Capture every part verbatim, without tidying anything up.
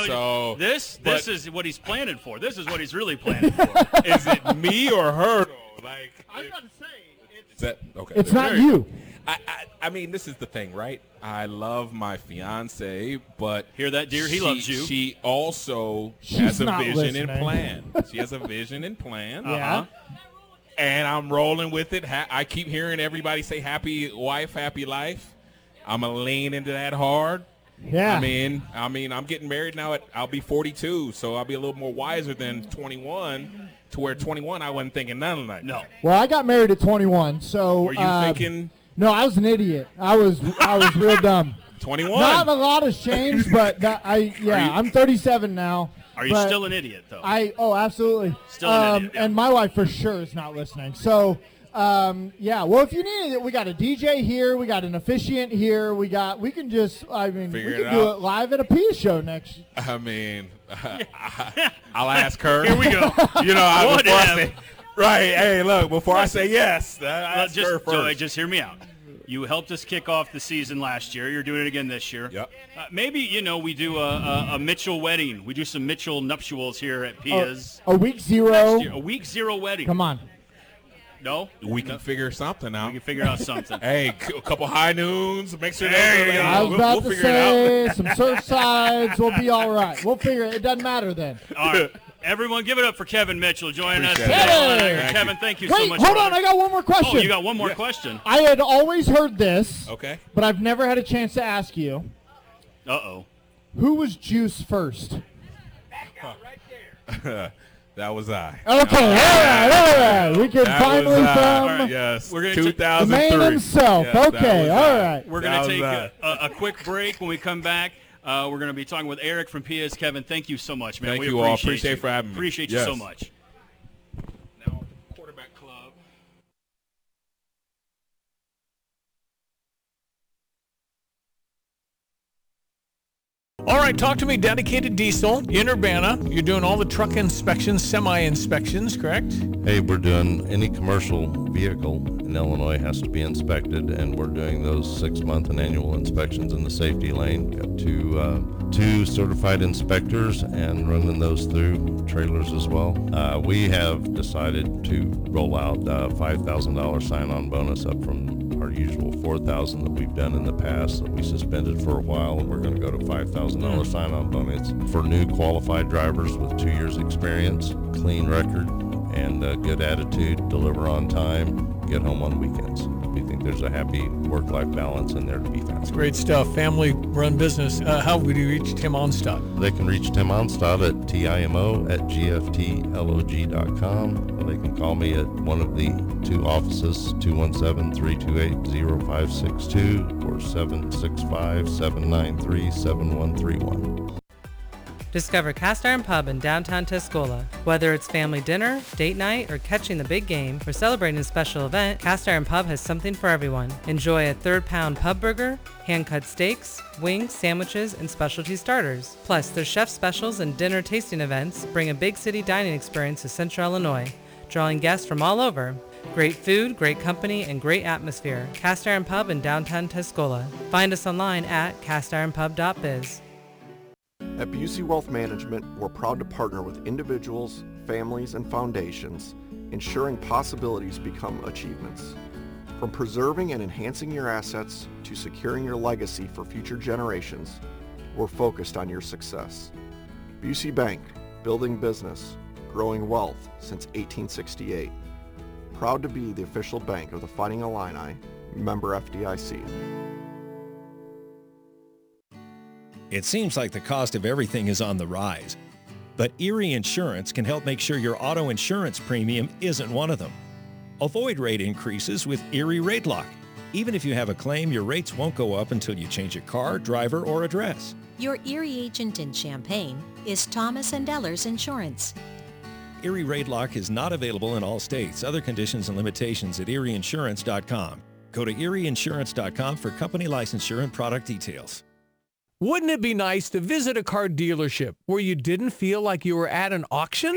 So, So this but- this is what he's planning for. This is what he's really planning for. Is it me or her? though? Like, I'm going to say is that okay? it's not Very- you. I, I I mean, this is the thing, right? I love my fiance, but Hear that, dear? He she, loves you. She also She's has a not vision and listening. plan. She has a vision and plan. Yeah. And I'm rolling with it. Ha- I keep hearing everybody say happy wife, happy life. I'm going to lean into that hard. Yeah. I mean, I mean, I'm getting married now at I'll be forty-two, so I'll be a little more wiser than twenty-one, to where twenty-one I wasn't thinking none of that. No. Well, I got married at twenty-one, so. Were you uh, thinking No, I was an idiot. I was I was real dumb. twenty-one? Not a lot has changed, but that, I yeah, you- I'm thirty-seven now. Are you but still an idiot, though? I oh absolutely. Still an um, idiot, yeah. And my wife for sure is not listening. So um, yeah, well if you need it, we got a D J here, we got an officiant here, we got we can just I mean Figure we it can do out. it live at a P show next. I mean, I'll ask her. Here we go. You know, I, What before I if- say, right, hey, look, before I say yes, I Well, ask her just, first. Joey, just hear me out. You helped us kick off the season last year. You're doing it again this year. Yep. Uh, maybe, you know, we do a, a, a Mitchell wedding. We do some Mitchell nuptials here at Pia's. A week Next zero. year, a week zero wedding. Come on. No? we can figure something out. We can figure out something. Hey, c- a couple high noons, make sure There they're you go. I was we'll, about we'll to figure it out. say some surf sides. We'll be all right. We'll figure it. It doesn't matter then. All right. Everyone, give it up for Kevin Mitchell joining us Appreciate today. it. on Hey! Niagara. Kevin, thank you so Wait, much. hold on. brother. I got one more question. Oh, you got one more question. I had always heard this, Okay. but I've never had a chance to ask you. Uh-oh. Who was Juice first? That was I. Okay, all right, all right. We can That finally was I. come All right. Yes. We're gonna two take- the thousand three. man himself. Yes, that okay, was all I. right. We're That going to was take a, a, a quick break. When we come back, uh, we're going to be talking with Eric from Pia's. Kevin, thank you so much, man. Thank we you all. appreciate Appreciate you. for having me. Appreciate you Yes. so much. Now, quarterback club. All right, talk to me, Dedicated Diesel in Urbana. You're doing all the truck inspections, semi-inspections, correct? Hey, we're doing any commercial vehicle in Illinois has to be inspected, and we're doing those six-month and annual inspections in the safety lane. Got two, uh, two certified inspectors and running those through trailers as well. Uh, we have decided to roll out a five thousand dollars sign-on bonus up from our usual four thousand dollars that we've done in the past that we suspended for a while, and we're going to go to five thousand dollars sign-on bonus for new qualified drivers with two years experience, clean record, and a good attitude, deliver on time, get home on weekends. We think there's a happy work-life balance in there to be found. Great stuff. Family-run business. Uh, how would you reach Tim Onstad? They can reach Tim Onstad at T I M O at G F T log dot com. Or they can call me at one of the two offices, two one seven, three two eight, zero five six two or seven six five, seven nine three, seven one three one. Discover Cast Iron Pub in downtown Tuscola. Whether it's family dinner, date night, or catching the big game, or celebrating a special event, Cast Iron Pub has something for everyone. Enjoy a third pound pub burger, hand-cut steaks, wings, sandwiches, and specialty starters. Plus, their chef specials and dinner tasting events bring a big city dining experience to Central Illinois, drawing guests from all over. Great food, great company, and great atmosphere. Cast Iron Pub in downtown Tuscola. Find us online at cast iron pub dot biz. At Busey Wealth Management, we're proud to partner with individuals, families, and foundations, ensuring possibilities become achievements. From preserving and enhancing your assets to securing your legacy for future generations, we're focused on your success. Busey Bank, building business, growing wealth since eighteen sixty-eight. Proud to be the official bank of the Fighting Illini, member F D I C. It seems like the cost of everything is on the rise, but Erie Insurance can help make sure your auto insurance premium isn't one of them. Avoid rate increases with Erie Rate Lock. Even if you have a claim, your rates won't go up until you change your car, driver, or address. Your Erie agent in Champaign is Thomas and Ellers Insurance. Erie Rate Lock is not available in all states. Other conditions and limitations at erie insurance dot com. Go to erie insurance dot com for company licensure and product details. Wouldn't it be nice to visit a car dealership where you didn't feel like you were at an auction?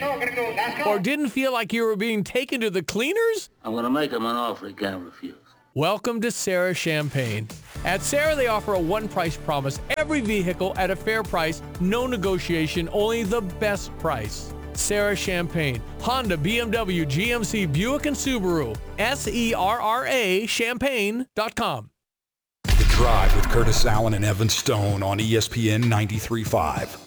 Or didn't feel like you were being taken to the cleaners? I'm going to make him an offer he can't refuse. Welcome to Sarah Champagne. At Sarah, they offer a one-price promise. Every vehicle at a fair price, no negotiation, only the best price. Sarah Champagne, Honda, B M W, G M C, Buick, and Subaru. S E R R A Champagne dot com. The Drive with Curtis Allen and Evan Stone on E S P N ninety-three point five.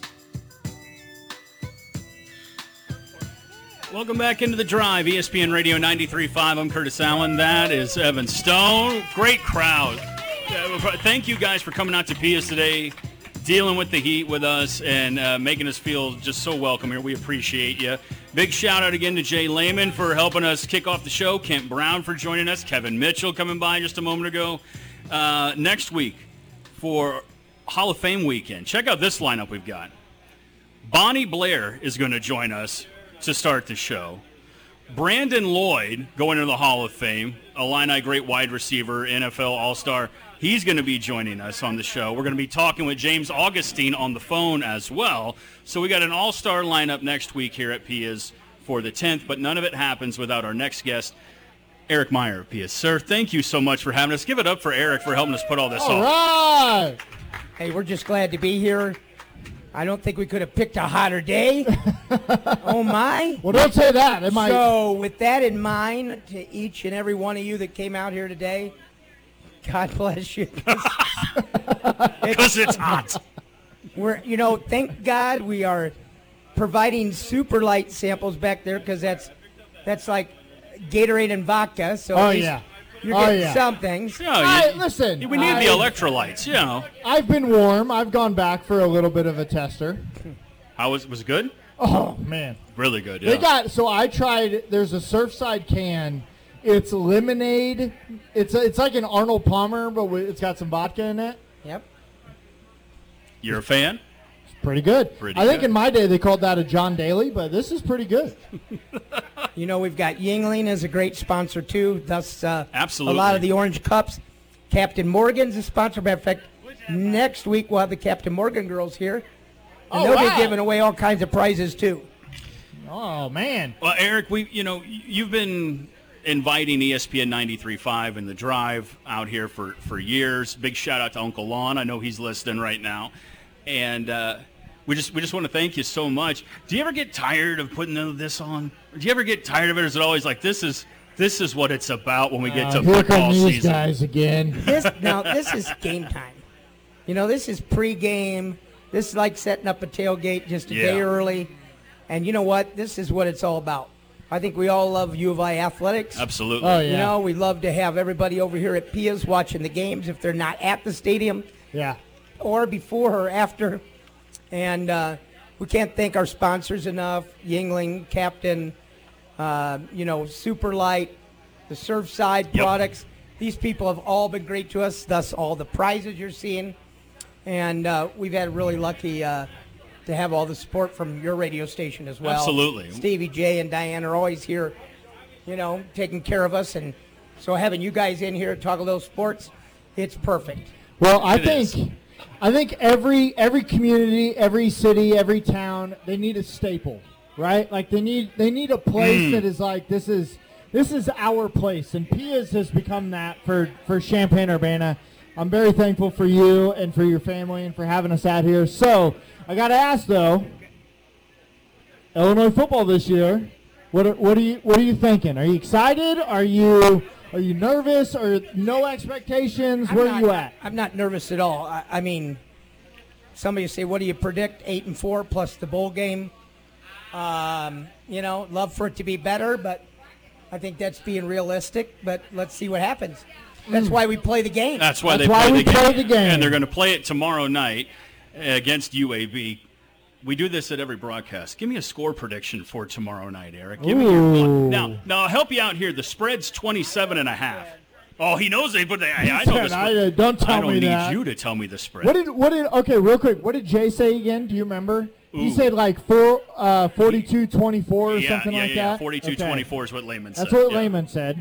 Welcome back into The Drive, E S P N Radio ninety-three point five. I'm Curtis Allen. That is Evan Stone. Great crowd. Uh, Thank you guys for coming out to Pia's today, dealing with the heat with us, and uh, making us feel just so welcome here. We appreciate you. Big shout out again to Jay Lehman for helping us kick off the show. Kent Brown for joining us. Kevin Mitchell coming by just a moment ago. Uh, next week for Hall of Fame weekend, check out this lineup we've got. Bonnie Blair is going to join us to start the show. Brandon Lloyd going into the Hall of Fame, Illini great wide receiver, N F L All-Star. He's going to be joining us on the show. We're going to be talking with James Augustine on the phone as well. So we got an all-star lineup next week here at Pia's for the tenth, but none of it happens without our next guest, Eric Meyer of Pia's. Sir, thank you so much for having us. Give it up for Eric for helping us put all this All off. right. Hey, we're just glad to be here. I don't think we could have picked a hotter day. Oh, my. Well, don't say that. It might. So with that in mind, to each and every one of you that came out here today, God bless you. Because it's hot. We're, you know, thank God we are providing super light samples back there, because that's that's like Gatorade and vodka. So Oh, at least yeah. you're Oh, getting yeah. something. No, I- you- listen, we need I- the electrolytes, you know. I've been warm. I've gone back for a little bit of a tester. How was was it good? Oh, man. Really good, yeah. They got, so I tried, there's a Surfside can. It's lemonade. It's a, it's like an Arnold Palmer, but with- it's got some vodka in it. Yep. You're a fan? It's pretty good. Pretty I think good. in my day they called that a John Daly, but this is pretty good. You know, we've got Yingling as a great sponsor, too. Thus, uh, Absolutely. a lot of the Orange Cups. Captain Morgan's a sponsor. Matter of fact, next week we'll have the Captain Morgan girls here. And Oh, they'll wow. be giving away all kinds of prizes, too. Oh, man. Well, Eric, we you know you've been inviting E S P N ninety-three point five and The Drive out here for, for years. Big shout out to Uncle Lon. I know he's listening right now, and uh, we just we just want to thank you so much. Do you ever get tired of putting this on? Do you ever get tired of it? Or is it always like this is this is what it's about when we get Uh, to here football come these season? guys again. This Now, this is game time. You know, this is pregame. This is like setting up a tailgate just a Yeah. day early. And you know what? This is what it's all about. I think we all love U of I athletics. Absolutely. Oh, yeah. You know, we love to have everybody over here at Pia's watching the games if they're not at the stadium, Yeah. or before or after. And uh, we can't thank our sponsors enough. Yingling, Captain, uh, you know, Super Light, the Surfside Yep. products. These people have all been great to us, thus all the prizes you're seeing. And uh, we've had really lucky uh, to have all the support from your radio station as well. Absolutely. Stevie J and Diane are always here, you know, taking care of us. And so having you guys in here to talk a little sports, it's perfect. Well, I It think is. I think every every community, every city, every town, they need a staple, right? Like they need they need a place that is like this is this is our place, and Pia's has become that for for Champaign-Urbana. I'm very thankful for you and for your family and for having us out here. So I got to ask though, Illinois football this year. What are, what are you what are you thinking? Are you excited? Are you are you nervous? Or no expectations? I'm Where not, are you at? I'm not nervous at all. I, I mean, somebody say, what do you predict? Eight and four plus the bowl game. Um, you know, love for it to be better, but I think that's being realistic. But let's see what happens. That's why we play the game. That's why That's they why play, we the, play game. the game. And they're going to play it tomorrow night against U A B. We do this at every broadcast. Give me a score prediction for tomorrow night, Eric. Give me your Ooh. now. Now I'll help you out here. The spread's twenty-seven and a half. Oh, he knows they put. I, I know the said, spread. I, uh, don't tell I don't me need that. you to tell me the spread. What did what did okay, real quick, what did Jay say again? Do you remember? He Ooh. said like four uh forty-two twenty-four or yeah, something yeah, like yeah. that. forty-two Okay. twenty-four is what Lehman said. That's what yeah. Lehman said.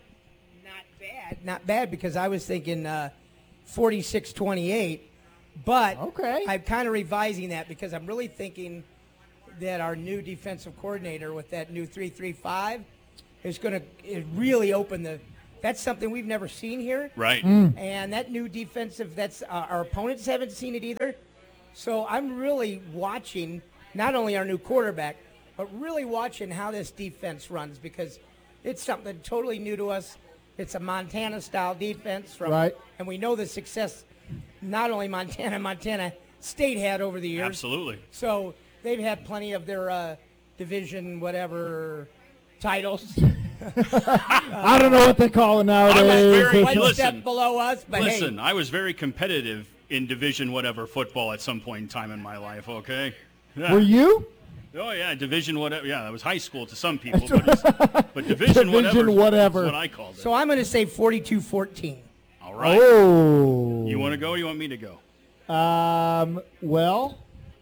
bad. Not bad, because I was thinking uh, forty-six twenty-eight. But Okay. I'm kind of revising that because I'm really thinking that our new defensive coordinator with that new three three five is going to really open the, That's something we've never seen here. Right. Mm. And that new defensive, that's uh, our opponents haven't seen it either. So I'm really watching not only our new quarterback, but really watching how this defense runs because it's something totally new to us. It's a Montana-style defense. From, Right. And we know the success not only Montana, Montana State had over the years. Absolutely. So they've had plenty of their uh, division whatever titles. I don't know what they call it nowadays. I was very, One listen, step below us, but listen, hey. I was very competitive in Division whatever football at some point in time in my life, okay? Yeah. Were you? Oh, yeah, Division whatever. Yeah, that was high school to some people, but, it's, but Division, Division whatever, whatever. is what I called it. So I'm going to say forty-two fourteen. All right. Oh. You want to go or you want me to go? Um. Well.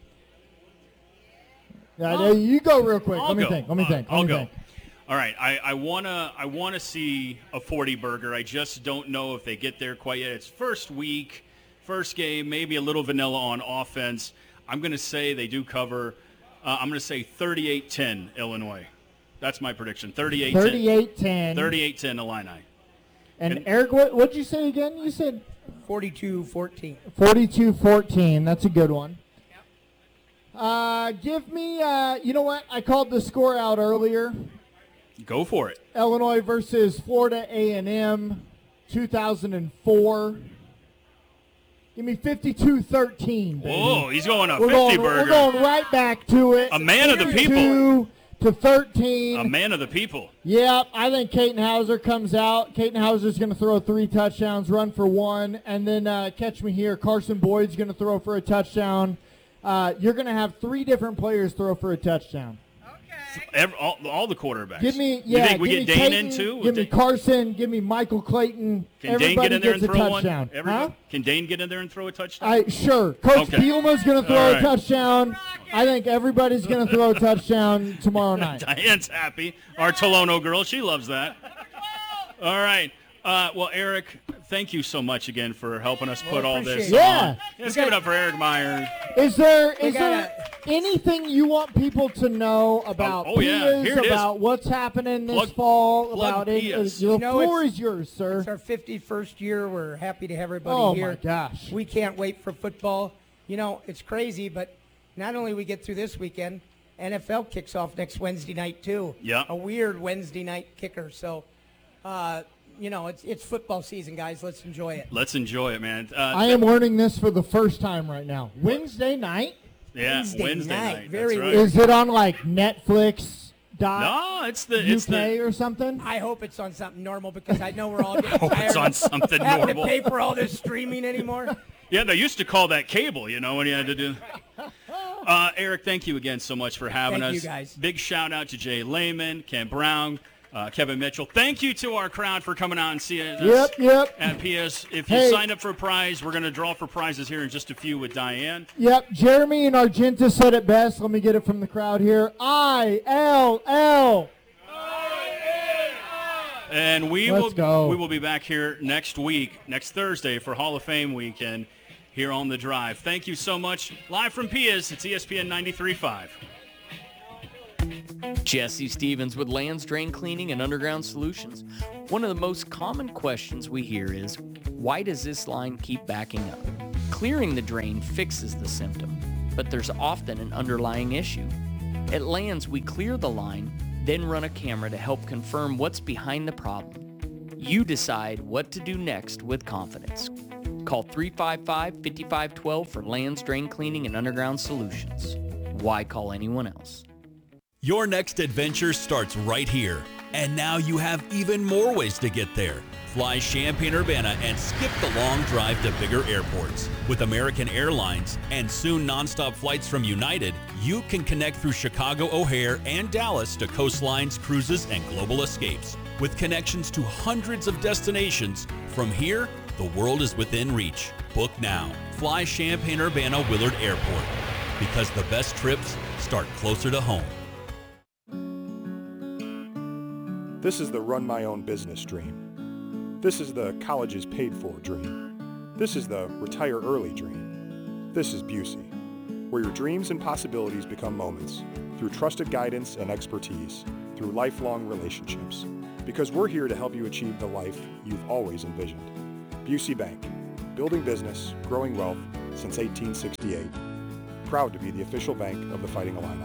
Yeah, no, you go real quick. I'll Let me go. think. Let me Uh, think. Let I'll me go. think. All right, I, I wanna I wanna see a forty burger. I just don't know if they get there quite yet. It's first week, first game, maybe a little vanilla on offense. I'm gonna say they do cover. Uh, I'm gonna say thirty-eight ten Illinois. That's my prediction. thirty-eight ten. thirty-eight ten. thirty-eight ten Illini. And, And- Eric, what what'd you say again? You said forty-two fourteen. forty-two fourteen. That's a good one. Uh, give me. Uh, you know what? I called the score out earlier. Go for it. Illinois versus Florida A and M, two thousand four. Give me fifty-two thirteen, baby. Whoa, he's going a We're fifty going, burger. we're going right back to it. A man of the people. fifty-two to thirteen. A man of the people. Yeah, I think Caton Hauser comes out. Caton Hauser's going to throw three touchdowns, run for one, and then uh, catch me here. Carson Boyd's going to throw for a touchdown. Uh, you're going to have three different players throw for a touchdown. Every, all, all the quarterbacks. Give me, You yeah. think we give get me Dane Caton, in too? Give me Dane- Carson. Give me Michael Clayton. Can Dane Everybody get in there gets and a throw touchdown. one? Everybody? Huh? Can Dane get in there and throw a touchdown? I sure. Coach Okay. Bielema's going to throw All a right. touchdown. I think everybody's going to throw a touchdown tomorrow night. Diane's happy. Our Tolono girl, she loves that. All right. Uh, well, Eric, thank you so much again for helping us put all this appreciate it. Yeah. on. Let's give it up for Eric Myers. Is there We is there anything you want people to know about Oh, oh, yeah. Pias, Here it is. about what's happening this Plug- fall, plug about it? Pias. The You know, floor it's- is yours, sir. It's our fifty-first year. We're happy to have everybody Oh, here. my gosh. We can't wait for football. You know, it's crazy, but not only we get through this weekend, N F L kicks off next Wednesday night, too. Yeah. A weird Wednesday night kicker. So, uh, you know, it's it's football season, guys. Let's enjoy it. Let's enjoy it, man. Uh, I am learning this for the first time right now. Wednesday night? yeah, Wednesday Wednesday night. night. Very That's right. Is it on like Netflix dot No, it's the U K it's the or something? I hope it's on something normal because I know we're all getting hope tired it's on of something having normal. to pay for all this streaming anymore. yeah. They used to call that cable, you know, when you had to do. Uh, Eric, thank you again so much for having Thank us. you, guys. Big shout out to Jay Lehman, Ken Brown, uh, Kevin Mitchell. Thank you to our crowd for coming out and seeing us Yep, yep. at P S. If you Hey. sign up for a prize, we're going to draw for prizes here in just a few with Diane. Yep, Jeremy and Argenta said it best. Let me get it from the crowd here. I L L. And we Let's will go. we will be back here next week, next Thursday for Hall of Fame weekend here on The Drive. Thank you so much. Live from Pia's, it's E S P N ninety-three point five. Jesse Stevens with Lands Drain Cleaning and Underground Solutions. One of the most common questions we hear is, why does this line keep backing up? Clearing the drain fixes the symptom, but there's often an underlying issue. At Lands, we clear the line, then run a camera to help confirm what's behind the problem. You decide what to do next with confidence. Call three five five, five five one two for Lands Drain Cleaning and Underground Solutions. Why call anyone else? Your next adventure starts right here. And now you have even more ways to get there. Fly Champaign-Urbana and skip the long drive to bigger airports. With American Airlines and soon nonstop flights from United, you can connect through Chicago O'Hare and Dallas to coastlines, cruises, and global escapes. With connections to hundreds of destinations, from here, the world is within reach. Book now. Fly Champaign-Urbana Willard Airport. Because the best trips start closer to home. This is the run my own business dream. This is the college is paid for dream. This is the retire early dream. This is Busey, where your dreams and possibilities become moments through trusted guidance and expertise, through lifelong relationships. because we're here to help you achieve the life you've always envisioned. Busey Bank, building business, growing wealth since eighteen sixty-eight. Proud to be the official bank of the Fighting Illini.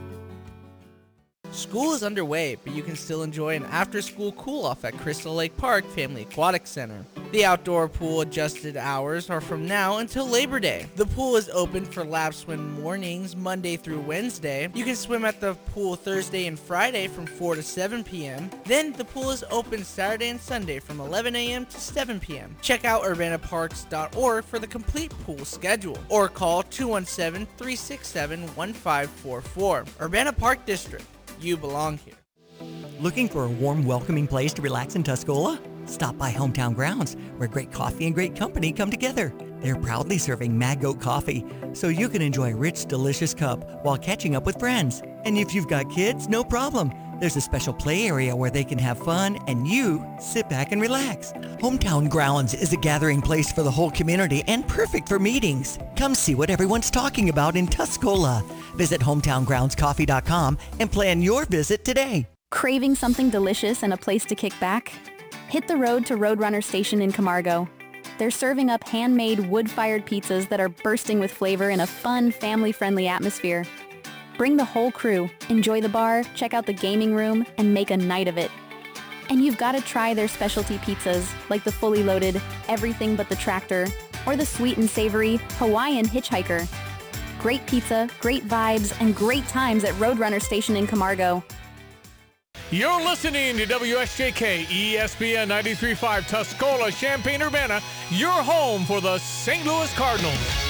School is underway, but you can still enjoy an after-school cool-off at Crystal Lake Park Family Aquatic Center. The outdoor pool adjusted hours are from now until Labor Day. The pool is open for lap swim mornings Monday through Wednesday. You can swim at the pool Thursday and Friday from four to seven p.m. Then the pool is open Saturday and Sunday from eleven a.m. to seven p.m. Check out urbana parks dot org for the complete pool schedule or call two one seven, three six seven, one five four four. Urbana Park District. You belong here. Looking for a warm, welcoming place to relax in Tuscola? Stop by Hometown Grounds, where great coffee and great company come together. They're proudly serving Mad Goat coffee, so you can enjoy a rich, delicious cup while catching up with friends. And if you've got kids, no problem. There's a special play area where they can have fun and you sit back and relax. Hometown Grounds is a gathering place for the whole community and perfect for meetings. Come see what everyone's talking about in Tuscola. Visit hometown grounds coffee dot com and plan your visit today. Craving something delicious and a place to kick back? Hit the road to Roadrunner Station in Camargo. They're serving up handmade wood-fired pizzas that are bursting with flavor in a fun, family-friendly atmosphere. Bring the whole crew, enjoy the bar, check out the gaming room, and make a night of it. And you've got to try their specialty pizzas, like the fully loaded Everything But the Tractor, or the sweet and savory Hawaiian Hitchhiker. Great pizza, great vibes, and great times at Roadrunner Station in Camargo. You're listening to W S J K E S P N ninety-three point five Tuscola, Champaign-Urbana, your home for the Saint Louis Cardinals.